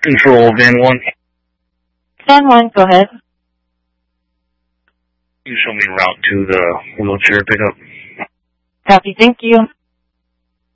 Control, Van 1. Van 1, go ahead. You show me a route to the wheelchair pickup. Copy, thank you.